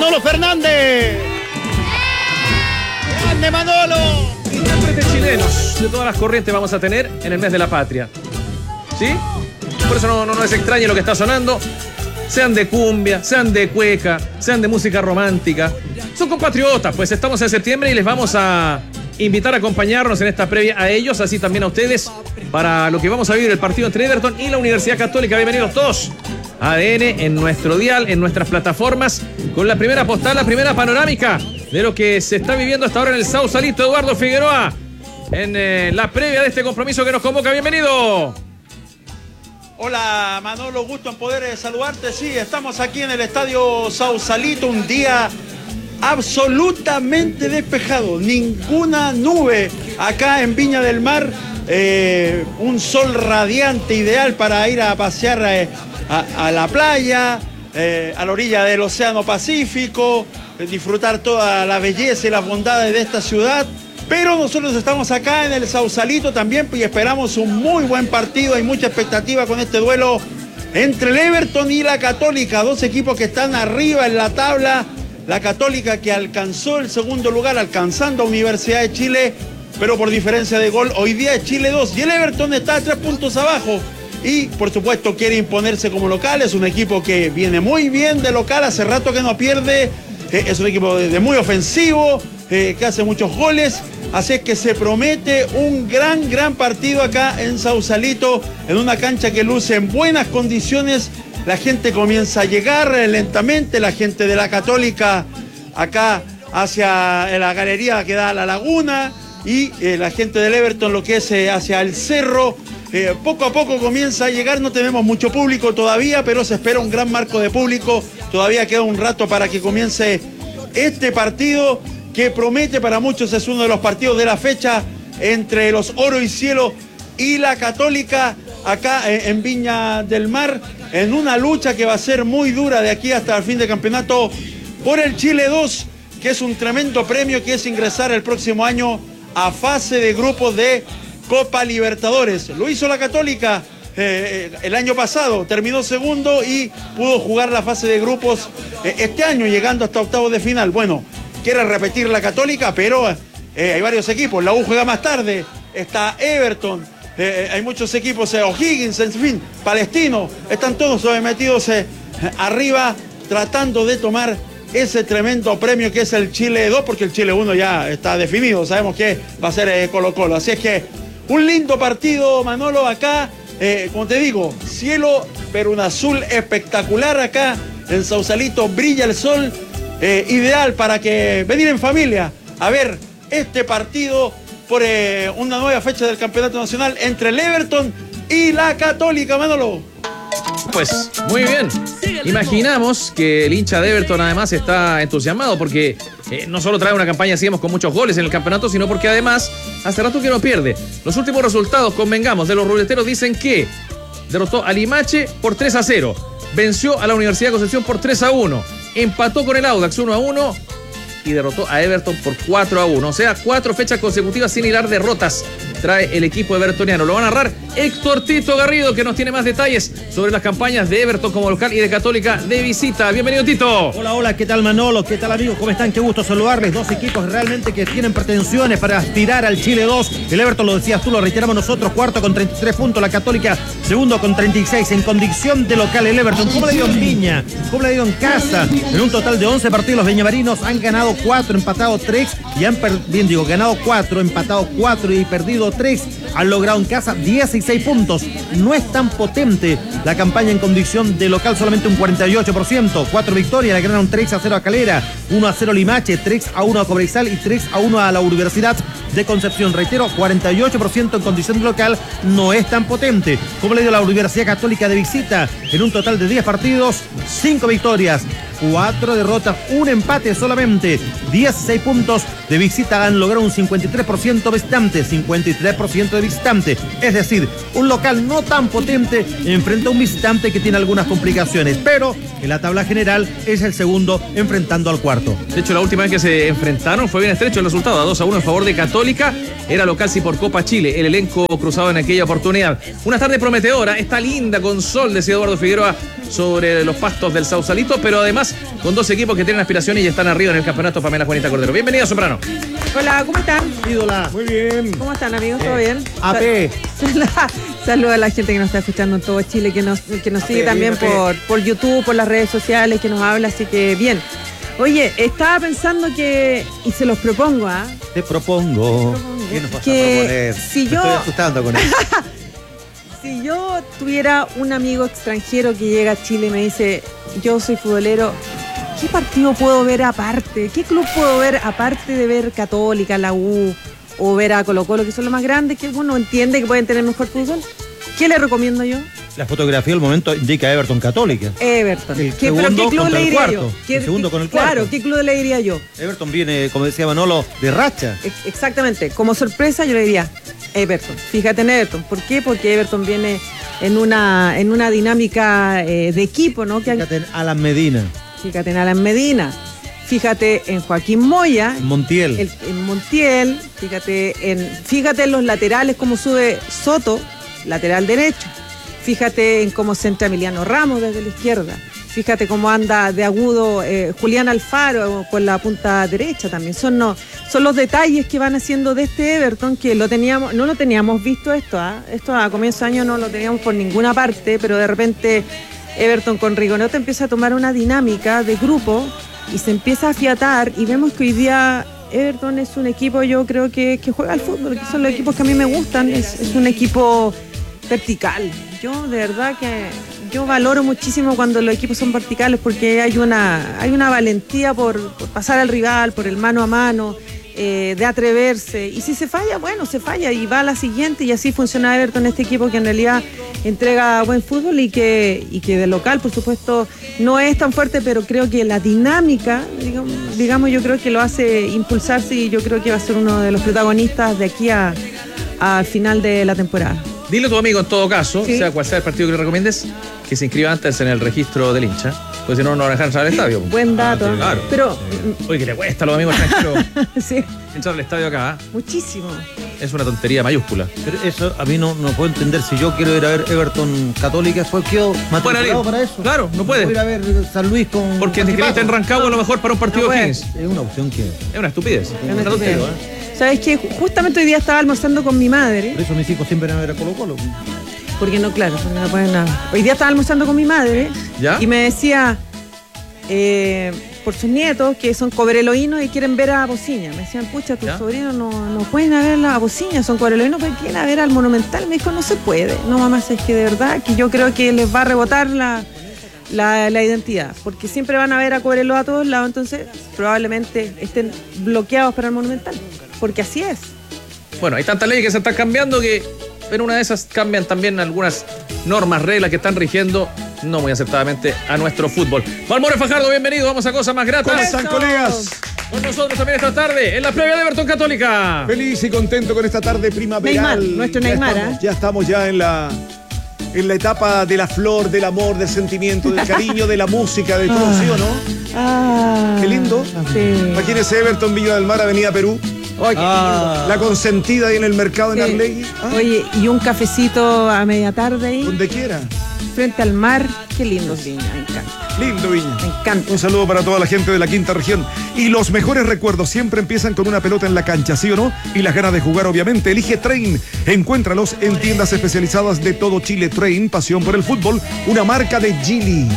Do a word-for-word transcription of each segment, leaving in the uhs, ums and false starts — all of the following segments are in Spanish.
Manolo Fernández. ¡Grande Manolo! Intérpretes chilenos de todas las corrientes vamos a tener en el mes de la patria. ¿Sí? Por eso no, no, no les extrañe lo que está sonando. Sean de cumbia, sean de cueca, sean de música romántica. Son compatriotas, pues estamos en septiembre y les vamos a invitar a acompañarnos en esta previa a ellos, así también a ustedes, para lo que vamos a vivir el partido entre Everton y la Universidad Católica. Bienvenidos todos a A D N en nuestro dial, en nuestras plataformas, con la primera postal, la primera panorámica de lo que se está viviendo hasta ahora en el Sausalito. Eduardo Figueroa, en eh, la previa de este compromiso que nos convoca. Bienvenido. Hola Manolo, gusto en poder saludarte. Sí, estamos aquí en el Estadio Sausalito, un día absolutamente despejado, ninguna nube acá en Viña del Mar, eh, un sol radiante ideal para ir a pasear eh, a, a la playa, eh, a la orilla del Océano Pacífico, eh, disfrutar toda la belleza y las bondades de esta ciudad. Pero nosotros estamos acá en el Sausalito también y esperamos un muy buen partido. Hay mucha expectativa con este duelo entre el Everton y la Católica, dos equipos que están arriba en la tabla. La Católica que alcanzó el segundo lugar, alcanzando a Universidad de Chile, pero por diferencia de gol. Hoy día es Chile dos y el Everton está a tres puntos abajo. Y por supuesto quiere imponerse como local. Es un equipo que viene muy bien de local, hace rato que no pierde. Eh, es un equipo de, de muy ofensivo, eh, que hace muchos goles. Así es que se promete un gran, gran partido acá en Sausalito, en una cancha que luce en buenas condiciones. La gente comienza a llegar lentamente, la gente de la Católica acá hacia la galería que da a la laguna y eh, la gente del Everton lo que es eh, hacia el cerro. Eh, poco a poco comienza a llegar, no tenemos mucho público todavía, pero se espera un gran marco de público. Todavía queda un rato para que comience este partido, que promete para muchos es uno de los partidos de la fecha entre los Oro y Cielo y la Católica acá en Viña del Mar, en una lucha que va a ser muy dura de aquí hasta el fin de campeonato por el Chile dos, que es un tremendo premio, que es ingresar el próximo año a fase de grupos de Copa Libertadores. Lo hizo la Católica eh, el año pasado, terminó segundo y pudo jugar la fase de grupos eh, este año, llegando hasta octavos de final. Bueno, quiere repetir la Católica, pero eh, hay varios equipos. La U juega más tarde, está Everton, eh, hay muchos equipos, eh, O'Higgins, en fin, Palestino, están todos metidos eh, arriba tratando de tomar ese tremendo premio que es el Chile dos, porque el Chile uno ya está definido, sabemos que va a ser eh, Colo Colo. Así es que un lindo partido, Manolo, acá, eh, como te digo, cielo, pero un azul espectacular acá en Sausalito, brilla el sol. Eh, ideal para que venir en familia a ver este partido por eh, una nueva fecha del Campeonato Nacional entre el Everton y la Católica, Manolo. Pues muy bien. Imaginamos que el hincha de Everton además está entusiasmado porque eh, no solo trae una campaña, sigamos, con muchos goles en el campeonato, sino porque además hace rato que no pierde. Los últimos resultados, convengamos, de los ruleteros dicen que derrotó a Limache por tres a cero, venció a la Universidad de Concepción por tres a uno, empató con el Audax uno a uno y derrotó a Everton por cuatro a uno. O sea, cuatro fechas consecutivas sin hilar derrotas trae el equipo evertoniano. Lo va a narrar Héctor Tito Garrido, que nos tiene más detalles sobre las campañas de Everton como local y de Católica de visita. Bienvenido, Tito. Hola, hola, ¿qué tal, Manolo? ¿Qué tal, amigos? ¿Cómo están? Qué gusto saludarles. Dos equipos realmente que tienen pretensiones para aspirar al Chile dos. El Everton, lo decías tú, lo reiteramos nosotros, cuarto con treinta y tres puntos. La Católica, segundo con treinta y seis. En condición de local, el Everton, ¿cómo le dio en Viña? ¿Cómo le dio en casa? En un total de once partidos, los viñamarinos han ganado cuatro, empatado tres y han perdido, bien digo, ganado cuatro, empatado cuatro y perdido tres. Han logrado en casa dieciséis puntos. No es tan potente la campaña en condición de local, solamente un cuarenta y ocho por ciento. Cuatro victorias, le ganaron tres a cero a Calera, uno a cero a Limache, tres a uno a Cobresal y tres a uno a la Universidad de Concepción. Reitero, cuarenta y ocho por ciento en condición de local, no es tan potente. Como le dio la Universidad Católica de visita, en un total de diez partidos, cinco victorias, cuatro derrotas, un empate solamente, dieciséis puntos de visita. Han logrado un cincuenta y tres por ciento visitante, cincuenta y tres por ciento de visitante. Es decir, un local no tan potente enfrenta a un visitante que tiene algunas complicaciones, pero en la tabla general es el segundo enfrentando al cuarto. De hecho, la última vez que se enfrentaron fue bien estrecho el resultado, a dos a uno en favor de Católica. Era local sí por Copa Chile, el elenco cruzado en aquella oportunidad. Una tarde prometedora, está linda con sol, decía Eduardo Figueroa, sobre los pastos del Sausalito, pero además además con dos equipos que tienen aspiraciones y están arriba en el campeonato. Pamela Juanita Cordero. Bienvenida, Soprano. Hola, ¿cómo están? Ídola. Muy bien. ¿Cómo están, amigos? ¿Todo bien? A P. Saludos a la gente que nos está escuchando en todo Chile, que nos, que nos sigue también por, por YouTube, por las redes sociales, que nos habla, así que bien. Oye, estaba pensando que, y se los propongo, ¿ah? ¿eh? Te propongo. propongo ¿Qué nos vas que a proponer? si Me yo- estoy asustando con eso. Si yo tuviera un amigo extranjero que llega a Chile y me dice, yo soy futbolero, ¿qué partido puedo ver aparte? ¿Qué club puedo ver aparte de ver Católica, la U o ver a Colo Colo, que son los más grandes, que uno entiende que pueden tener mejor fútbol? ¿Qué le recomiendo yo? La fotografía del momento indica Everton Católica. Everton. El ¿Qué, pero segundo ¿qué club contra le el diría cuarto. yo? ¿Qué- El segundo con el Claro, cuarto. ¿qué club le diría yo? Everton viene, como decía Manolo, de racha. Ex- Exactamente. Como sorpresa yo le diría Everton. Fíjate en Everton. ¿Por qué? Porque Everton viene en una, en una dinámica eh, de equipo, ¿no? Que Fíjate en Alan Medina, Fíjate en Alan Medina, fíjate en Joaquín Moya, en Montiel. el- en Montiel, fíjate en, fíjate en los laterales, cómo sube Soto, lateral derecho, fíjate en cómo centra Emiliano Ramos desde la izquierda, fíjate cómo anda de agudo eh, Julián Alfaro con la punta derecha también. Son, no, son los detalles que van haciendo de este Everton, que lo teníamos, no lo teníamos visto esto, ¿ah? Esto a comienzo de año no lo teníamos por ninguna parte, pero de repente Everton con Rigonato empieza a tomar una dinámica de grupo y se empieza a afiatar, y vemos que hoy día Everton es un equipo, yo creo que, que juega al fútbol, que son los equipos que a mí me gustan, es, es un equipo vertical. Yo de verdad que yo valoro muchísimo cuando los equipos son verticales, porque hay una, hay una valentía por, por pasar al rival, por el mano a mano, eh, de atreverse, y si se falla, bueno, se falla y va a la siguiente, y así funciona Everton, este equipo que en realidad entrega buen fútbol y que, y que de local, por supuesto, no es tan fuerte, pero creo que la dinámica, digamos, digamos yo creo que lo hace impulsarse, y yo creo que va a ser uno de los protagonistas de aquí a, al final de la temporada. Dile a tu amigo, en todo caso, Sí. sea cual sea el partido que le recomiendes, que se inscriba antes en el registro del hincha, pues si no, no van a dejar entrar al estadio. Buen dato. sí, claro. Pero, Oye, que le cuesta a los amigos extranjeros sí, entrar al estadio acá. ¿eh? muchísimo. Es una tontería mayúscula. Pero eso a mí no, no puedo entender. Si yo quiero ir a ver Everton Católica, ¿fue quedo matriculado ir. para eso? Claro, no puede. Puedo ir a ver San Luis con Porque te inscribiste en Rancagua a lo mejor para un partido No de puede. Higgins. Es una opción que... Es una estupidez. Es una Una tontería. estupidez. ¿Sabes qué? Justamente hoy día estaba almorzando con mi madre. Por eso mis hijos siempre van a ver a Colo Colo. Porque no, claro, porque no pueden nada. Hoy día estaba almorzando con mi madre ¿Ya? y me decía, eh, por sus nietos, que son cobreloínos y quieren ver a Bociña. Me decían, pucha, tus ¿Ya? sobrinos no, no pueden ir a ver a Bociña, son cobreloínos, pero quieren ir a ver al Monumental. Me dijo, no se puede. No, mamá, es que de verdad que yo creo que les va a rebotar la, la, la identidad, porque siempre van a ver a Cobreloa a todos lados, entonces probablemente estén bloqueados para el Monumental, porque así es. Bueno, hay tantas leyes que se están cambiando que en una de esas cambian también algunas normas, reglas que están rigiendo no muy acertadamente a nuestro fútbol. Valmore Fajardo, bienvenido, vamos a cosas más gratas. ¿Cómo están, Eso. colegas? Con nosotros también esta tarde en la previa de Everton Católica. Feliz y contento con esta tarde primaveral. Neymar, nuestro Ya Neymar, estamos- ¿eh? Ya estamos ya en la, en la etapa de la flor, del amor, del sentimiento, del cariño, de la música, de todo, ¿sí o no? Ah, Qué lindo. Sí. Imagínese Everton, Villa del Mar, Avenida Perú. Oye, qué Ah, La consentida ahí en el mercado en Sí. Arlegui. Ah, Oye, y un cafecito a media tarde ahí, donde quiera. frente al mar. Qué lindo, Viña, me encanta. Lindo Viña. Me encanta. Un saludo para toda la gente de la quinta región. Y los mejores recuerdos siempre empiezan con una pelota en la cancha, ¿sí o no? Y las ganas de jugar, obviamente. Elige Train. Encuéntralos en tiendas especializadas de todo Chile. Train, pasión por el fútbol, una marca de Gili.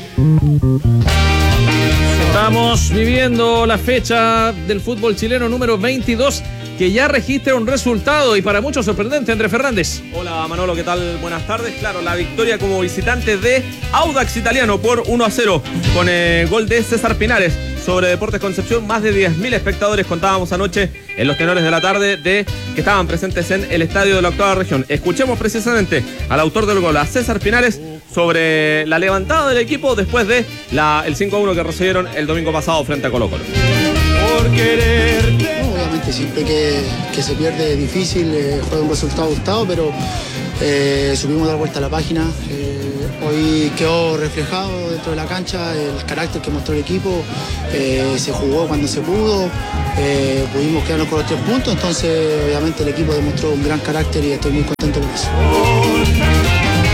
Estamos viviendo la fecha del fútbol chileno número veintidós, que ya registra un resultado y para muchos sorprendente. Andrés Fernández. Hola Manolo, ¿qué tal? Buenas tardes. Claro, la victoria como visitante de Audax Italiano por uno a cero con el gol de César Pinares sobre Deportes Concepción. Más de diez mil espectadores contábamos anoche en los tenores de la tarde de que estaban presentes en el estadio de la octava región. Escuchemos precisamente al autor del gol, a César Pinares, sobre la levantada del equipo después de la, el cinco a uno que recibieron el domingo pasado frente a Colo Colo. Por quererte. No, obviamente siempre que, que se pierde es difícil, eh, juega un resultado ajustado, pero eh, supimos dar vuelta a la página. Eh, hoy quedó reflejado dentro de la cancha el carácter que mostró el equipo, eh, se jugó cuando se pudo, eh, pudimos quedarnos con los tres puntos, entonces obviamente el equipo demostró un gran carácter y estoy muy contento con eso.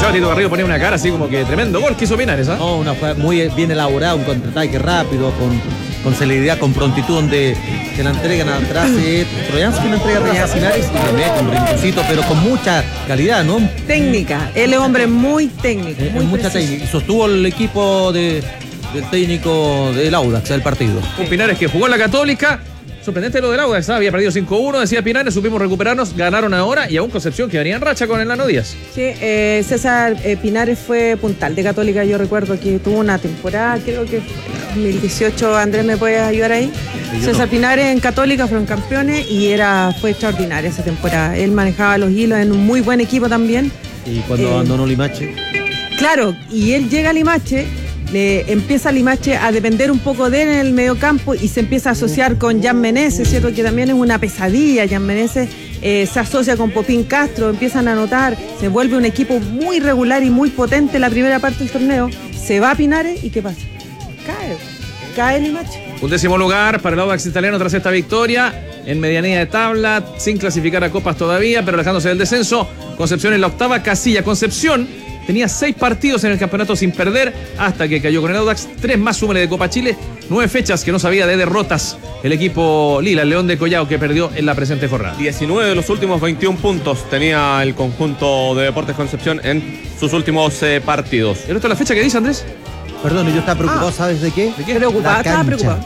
escuchaba a Tito Garrido poner una cara así como que tremendo gol que hizo Pinares, ¿ah? No, una jugada muy bien elaborada, un contraataque rápido, con, con celeridad, con prontitud, donde se la entregan atrás. Eh, Troyansky la entrega atrás a Pinares y le mete un rinconcito, pero con mucha calidad, ¿no? Técnica. Él es hombre muy técnico. Eh, Muy mucha preciso. técnica. Y sostuvo el equipo de, del técnico del Audax del partido. Un Pinares que jugó en la Católica. Sorprendente lo del Audax, ¿sabes? Había perdido cinco uno, decía Pinares, supimos recuperarnos, ganaron ahora y aún Concepción que venía en racha con el Nano Díaz. Sí, eh, César eh, Pinares fue puntal de Católica, yo recuerdo que tuvo una temporada, creo que dos mil dieciocho, Andrés, ¿me puedes ayudar ahí? César Pinares en Católica fueron campeones y era fue extraordinaria esa temporada. Él manejaba los hilos en un muy buen equipo también. Y cuando Eh, abandonó Limache. Claro, y él llega a Limache, le empieza Limache a depender un poco de él en el mediocampo y se empieza a asociar con Jan Meneses, ¿cierto? Que también es una pesadilla. Jan Meneses eh, se asocia con Popín Castro, empiezan a anotar, se vuelve un equipo muy regular y muy potente en la primera parte del torneo. Se va a Pinares y ¿qué pasa? Cae, cae Limache. Un décimo lugar para el Audax italiano tras esta victoria, en medianía de tabla, sin clasificar a copas todavía, pero alejándose del descenso. Concepción en la octava casilla. Concepción tenía seis partidos en el campeonato sin perder hasta que cayó con el Audax. Tres más súmele de Copa Chile. Nueve fechas que no sabía de derrotas el equipo Lila, el León de Collao, que perdió en la presente jornada. diecinueve de los últimos veintiún puntos tenía el conjunto de Deportes Concepción en sus últimos eh, partidos. ¿El resto de la fecha que dice, Andrés? Perdón, yo estaba preocupado, Ah. ¿sabes de qué? ¿De qué? Preocupado, La estaba cancha. preocupado.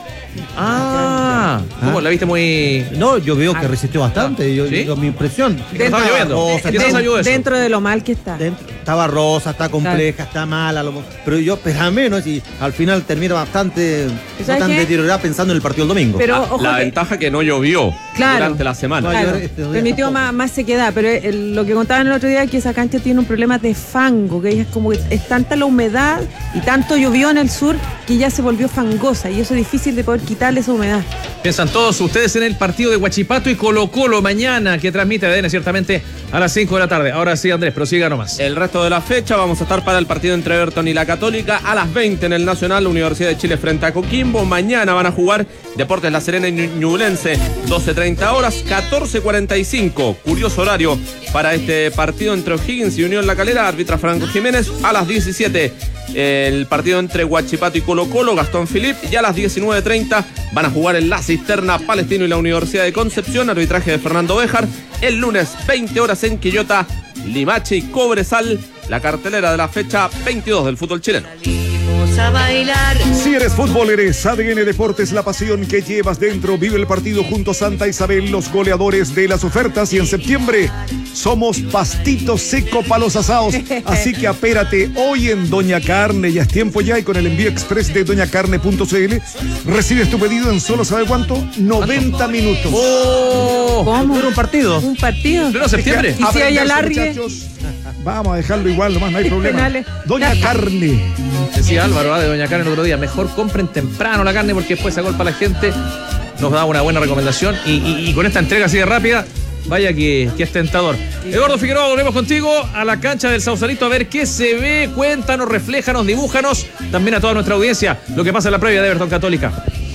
Ah, ¿cómo? Ah. La viste muy... No, yo veo que resistió bastante. Yo, ¿Sí? yo- mi impresión. Que no estaba lloviendo. Rosa, ¿Qué estaba- tal ayudó eso? Dentro de lo mal que está. dentro- estaba rosa, está compleja, está mala. lo- pero yo esperaba menos y al final termina bastante. No ¿Sabes tan qué? deteriorada pensando en el partido del domingo. Pero La, ojo la que- ventaja que no llovió Claro. durante la semana. No, Claro, ayer, estos días permitió tampoco. más, más sequedad, pero el- lo que contaban el otro día es que esa cancha tiene un problema de fango, que es como que es tanta la humedad y tanto llovió en el sur que ya se volvió fangosa y eso es difícil de poder quitarle esa humedad. Piensan todos ustedes en el partido de Huachipato y Colo Colo mañana, que transmite A D N ciertamente a las cinco de la tarde. Ahora sí, Andrés, prosiga nomás. El resto de la fecha vamos a estar para el partido entre Everton y la Católica a las veinte en el Nacional, la Universidad de Chile frente a Coquimbo. Mañana van a jugar Deportes La Serena y Ñublense, doce treinta horas, catorce cuarenta y cinco. Curioso horario para este partido entre O'Higgins y Unión La Calera, arbitra Franco Jiménez. A las diecisiete el partido entre Huachipato y Colo Colo, Gastón Filip. Y a las diecinueve treinta van a jugar en La Cisterna, Palestino y la Universidad de Concepción, arbitraje de Fernando Béjar. El lunes, veinte horas en Quillota, Limache y Cobresal, la cartelera de la fecha veintidós del fútbol chileno. A bailar. Si eres fútbol, eres A D N Deportes, la pasión que llevas dentro. Vive el partido junto a Santa Isabel, los goleadores de las ofertas. Y en septiembre somos pastito seco para los asados. Así que apérate hoy en Doña Carne. Ya es tiempo ya y con el envío express de doña carne punto c l recibes tu pedido en solo, ¿sabe cuánto? noventa minutos. ¡Oh! ¿Cómo? Era un partido. ¿Un partido? ¿Pleno septiembre? ¿Y si hay Aprenderse, alargue? muchachos. Vamos a dejarlo igual, nomás, no hay Y problema. penales. Doña Carne. Decía Álvaro ¿ah? de Doña Carne el otro día, mejor compren temprano la carne porque después se agolpa la gente. Nos da una buena recomendación y, y- y con esta entrega así de rápida, vaya que, que es tentador. Eduardo Figueroa, volvemos contigo a la cancha del Sausalito a ver qué se ve. Cuéntanos, refléjanos, dibújanos también a toda nuestra audiencia lo que pasa en la previa de Everton Católica.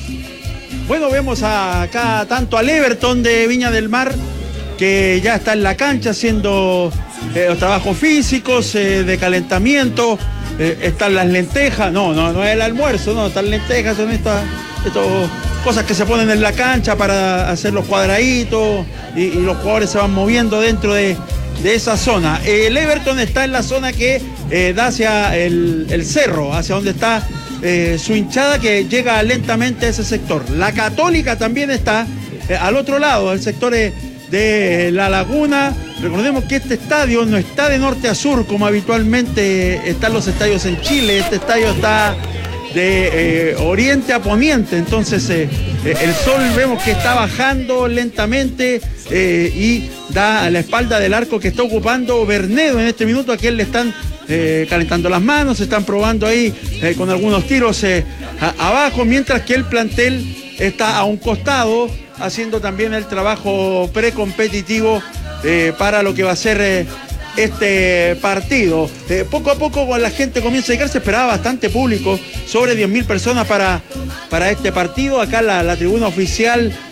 Bueno, vemos acá tanto al Everton de Viña del Mar, que ya está en la cancha haciendo eh, los trabajos físicos, eh, de calentamiento. Eh, están las lentejas, no, no, no es el almuerzo, no, están lentejas, son estas, estas cosas que se ponen en la cancha para hacer los cuadraditos y, y los jugadores se van moviendo dentro de, de esa zona. El Everton está en la zona que eh, da hacia el, el cerro, hacia donde está eh, su hinchada que llega lentamente a ese sector. La Católica también está eh, al otro lado, el sector eh, de La Laguna. Recordemos que este estadio no está de norte a sur como habitualmente están los estadios en Chile. Este estadio está de eh, oriente a poniente, entonces eh, eh, el sol vemos que está bajando lentamente eh, y da a la espalda del arco que está ocupando Bernedo en este minuto. Aquí le están eh, calentando las manos, se están probando ahí eh, con algunos tiros eh, a- abajo, mientras que el plantel está a un costado haciendo también el trabajo precompetitivo eh, para lo que va a ser eh, este partido. Eh, poco a poco cuando la gente comienza a llegar, se esperaba bastante público, sobre diez mil personas para, para este partido. Acá la, la tribuna oficial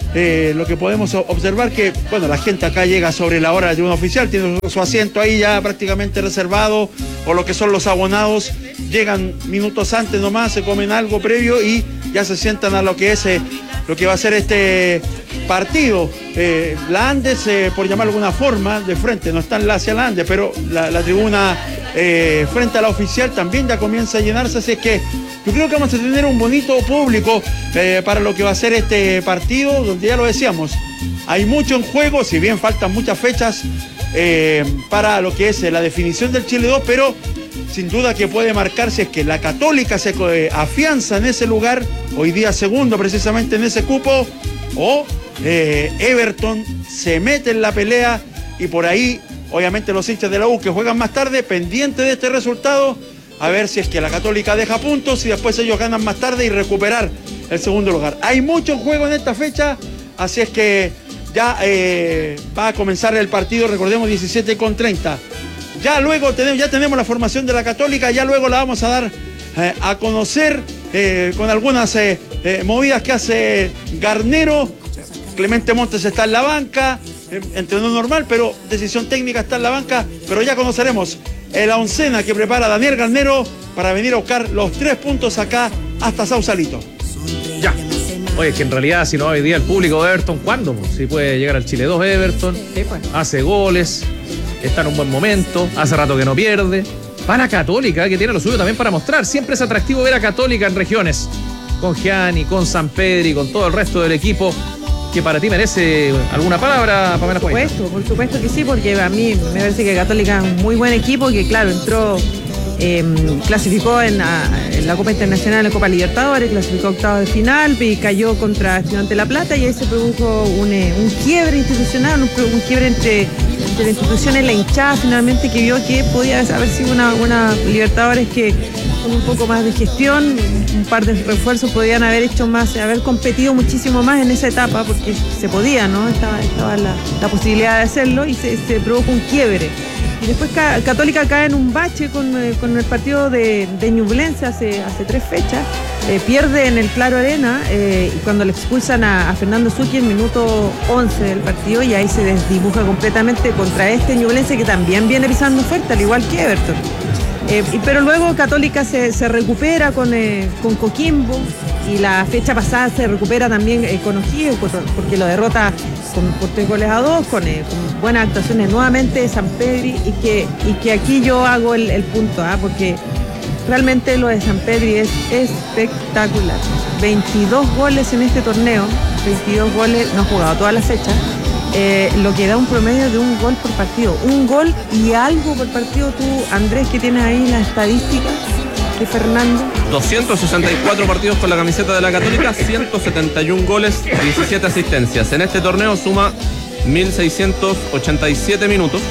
eh, lo que podemos observar que, bueno, la gente acá llega sobre la hora del tribuna oficial, tiene su asiento ahí ya prácticamente reservado, o lo que son los abonados, llegan minutos antes nomás, se comen algo previo y ya se sientan a lo que es eh, lo que va a ser este partido. Eh, la Andes, eh, por llamarlo de alguna forma, de frente, no está en la hacia la Andes, pero la, la tribuna eh, frente a la oficial también ya comienza a llenarse, así es que yo creo que vamos a tener un bonito público eh, para lo que va a ser este partido, donde ya lo decíamos, hay mucho en juego, si bien faltan muchas fechas eh, para lo que es eh, la definición del Chile dos, pero sin duda que puede marcarse es que la Católica se eh, afianza en ese lugar, hoy día segundo precisamente en ese cupo, o eh, Everton se mete en la pelea y por ahí, obviamente los hinchas de la U que juegan más tarde, pendientes de este resultado, a ver si es que la Católica deja puntos y después ellos ganan más tarde y recuperar el segundo lugar. Hay mucho juego en esta fecha, así es que ya eh, va a comenzar el partido, recordemos diecisiete con treinta. Ya luego tenemos, ya tenemos la formación de la Católica, ya luego la vamos a dar eh, a conocer eh, con algunas eh, eh, movidas que hace Garnero. Clemente Montes está en la banca, eh, entrenó normal, pero decisión técnica está en la banca, pero ya conoceremos la oncena que prepara Daniel Garnero para venir a buscar los tres puntos acá hasta Sausalito. Ya. Oye, que en realidad si no va hoy día el público de Everton, ¿cuándo? Si puede llegar al Chile dos Everton, Sí, pues. hace goles, está en un buen momento, hace rato que no pierde. Para Católica, que tiene lo suyo también para mostrar. Siempre es atractivo ver a Católica en regiones, con Gianni, con Sampedri, con todo el resto del equipo, que para ti merece alguna palabra, Pamela Por Poeta. supuesto, por supuesto que sí, porque a mí me parece que Católica es un muy buen equipo, que claro, entró, eh, clasificó en, a, en la Copa Internacional, en la Copa Libertadores, clasificó octavos de final y cayó contra Estudiantes de La Plata y ahí se produjo un, eh, un quiebre institucional, un, un quiebre entre, entre la institución y la hinchada finalmente, que vio que podía haber sido una, una Libertadores que con un poco más de gestión, un par de refuerzos podían haber hecho más, haber competido muchísimo más en esa etapa, porque se podía, ¿no? Estaba, estaba la, la posibilidad de hacerlo y se, se produjo un quiebre. Y después Católica cae en un bache con, eh, con el partido de, de Ñublense hace, hace tres fechas, eh, pierde en el Claro Arena eh, y cuando le expulsan a, a Fernando Zucchi en minuto once del partido y ahí se desdibuja completamente contra este Ñublense que también viene pisando fuerte, al igual que Everton. Eh, pero luego Católica se, se recupera con, eh, con Coquimbo y la fecha pasada se recupera también eh, con O'Higgins porque lo derrota con, por tres goles a dos, con, eh, con buenas actuaciones nuevamente de Sampedri y que, y que aquí yo hago el, el punto, ¿eh? Porque realmente lo de Sampedri es espectacular. veintidós goles en este torneo, veintidós goles, no ha jugado todas las fechas. Eh, lo que da un promedio de un gol por partido. Un gol y algo por partido. Tú, Andrés, que tienes ahí la estadística de Fernando. doscientos sesenta y cuatro partidos con la camiseta de la Católica, ciento setenta y uno goles, diecisiete asistencias. En este torneo suma mil seiscientos ochenta y siete minutos,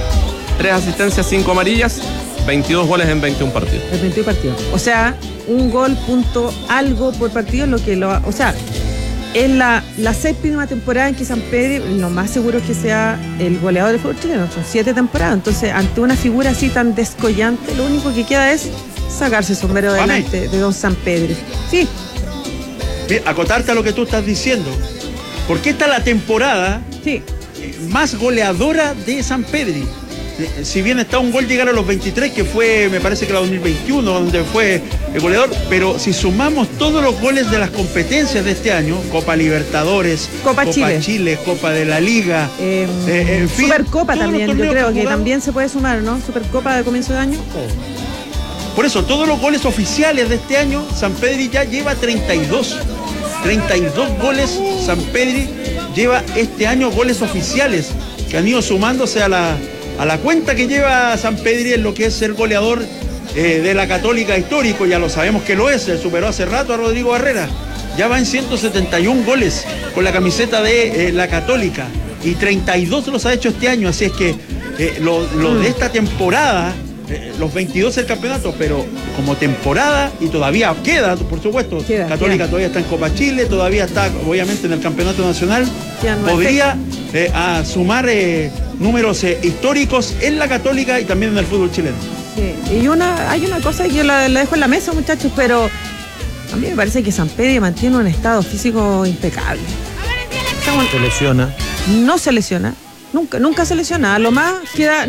tres asistencias, cinco amarillas, veintidós goles en veintiún partidos. En veintiún partidos. O sea, un gol punto algo por partido, lo que lo... O sea, es la, la séptima temporada en que Sampedri, lo más seguro es que sea el goleador del fútbol chileno, son siete temporadas, entonces ante una figura así tan descollante, lo único que queda es sacarse el sombrero delante de don Sampedri. Sí. Mira, acotarte a lo que tú estás diciendo, porque esta es la temporada sí. más goleadora de Sampedri. Si bien está un gol llegar a los veintitrés, que fue, me parece que la dos mil veintiuno, donde fue el goleador, pero si sumamos todos los goles de las competencias de este año, Copa Libertadores, Copa, Copa Chile. Chile, Copa de la Liga, eh, eh, en fin, Supercopa también, yo creo que, que jugado, también se puede sumar, ¿no? Supercopa de comienzo de año. Por eso, todos los goles oficiales de este año, Sampedri ya lleva treinta y dos. treinta y dos goles, Sampedri lleva este año goles oficiales, que han ido sumándose a la... a la cuenta que lleva Sampedri en lo que es ser goleador eh, de la Católica histórico, ya lo sabemos que lo es, se superó hace rato a Rodrigo Barrera, ya va en ciento setenta y uno goles con la camiseta de eh, la Católica y treinta y dos los ha hecho este año, así es que eh, lo, lo de esta temporada, eh, los veintidós del campeonato, pero como temporada y todavía queda, por supuesto, queda, Católica queda. todavía está en Copa Chile, todavía está obviamente en el campeonato nacional, podría eh, a sumar eh, números eh, históricos en la Católica y también en el fútbol chileno. Sí. Y una, hay una cosa que yo la, la dejo en la mesa, muchachos, pero a mí me parece que Sampedri mantiene un estado físico impecable. Esa, bueno, Se lesiona. no se lesiona. Nunca, nunca se lesiona. A lo más queda